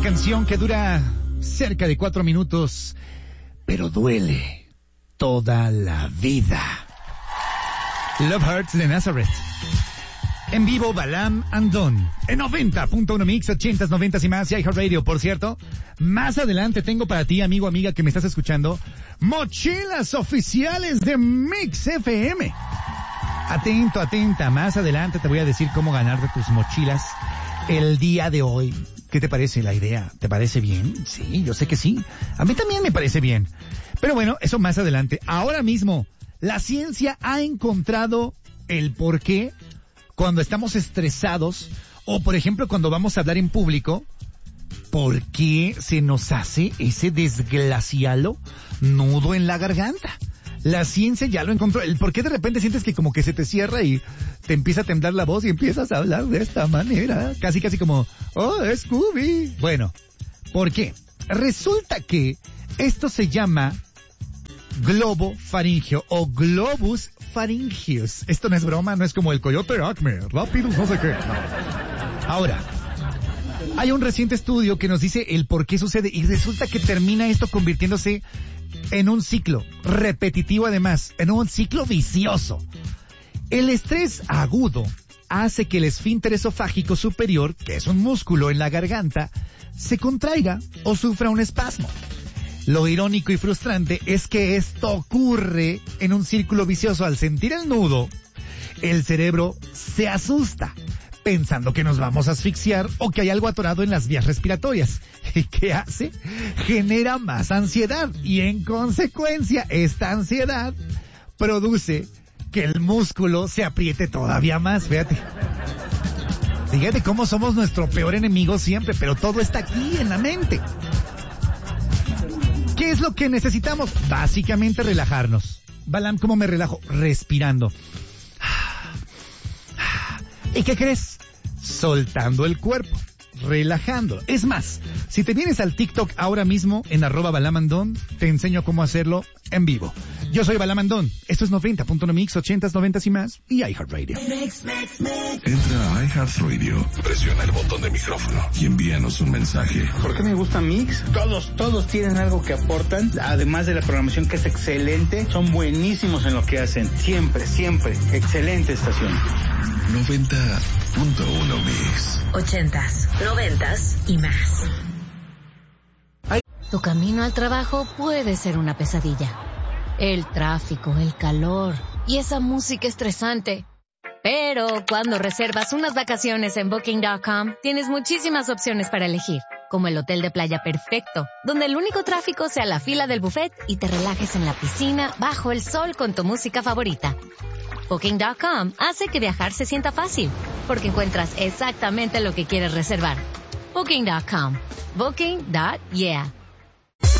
canción que dura cerca de 4 minutos, pero duele toda la vida. Love Hurts de Nazareth. En vivo, Balam and Don. En 90.1 Mix, 80s, 90s y más. Y iHeartRadio, por cierto. Más adelante tengo para ti, amigo, amiga, que me estás escuchando, mochilas oficiales de Mix FM. Atento, atenta. Más adelante te voy a decir cómo ganarte tus mochilas el día de hoy. ¿Qué te parece la idea? ¿Te parece bien? Sí, yo sé que sí. A mí también me parece bien. Pero bueno, eso más adelante. Ahora mismo, la ciencia ha encontrado el por qué cuando estamos estresados o, por ejemplo, cuando vamos a hablar en público, ¿por qué se nos hace ese desglaciado nudo en la garganta? La ciencia ya lo encontró. El por qué de repente sientes que como que se te cierra y te empieza a temblar la voz y empiezas a hablar de esta manera. Casi como, oh, Scooby. Bueno, ¿por qué? Resulta que esto se llama globo faríngeo o globus pharyngeus. Esto no es broma, no es como el coyote Acme, rápido, no sé qué. No. Ahora, hay un reciente estudio que nos dice el por qué sucede y resulta que termina esto convirtiéndose en un ciclo repetitivo, además, en un ciclo vicioso. El estrés agudo hace que el esfínter esofágico superior, que es un músculo en la garganta, se contraiga o sufra un espasmo. Lo irónico y frustrante es que esto ocurre en un círculo vicioso. Al sentir el nudo, el cerebro se asusta, pensando que nos vamos a asfixiar o que hay algo atorado en las vías respiratorias. ¿Y qué hace? Genera más ansiedad y en consecuencia esta ansiedad produce que el músculo se apriete todavía más. Fíjate cómo somos nuestro peor enemigo siempre, pero todo está aquí en la mente. ¿Qué es lo que necesitamos? Básicamente relajarnos. Balam, ¿cómo me relajo? Respirando. ¿Y qué crees? Soltando el cuerpo, relajándolo. Es más, si te vienes al TikTok ahora mismo en @balamandón, te enseño cómo hacerlo en vivo. Yo soy Balamandón. Esto es 90.1 Mix, 80s, 90s y más, y iHeartRadio. Entra a iHeartRadio, presiona el botón de micrófono y envíanos un mensaje. ¿Por qué me gusta Mix? Todos tienen algo que aportan, además de la programación que es excelente. Son buenísimos en lo que hacen. Siempre. Excelente estación. 90.1 Mix. 80s, 90s y más. Tu camino al trabajo puede ser una pesadilla. El tráfico, el calor y esa música estresante. Pero cuando reservas unas vacaciones en Booking.com, tienes muchísimas opciones para elegir, como el hotel de playa perfecto, donde el único tráfico sea la fila del buffet y te relajes en la piscina bajo el sol con tu música favorita. Booking.com hace que viajar se sienta fácil, porque encuentras exactamente lo que quieres reservar. Booking.com. Booking.yeah.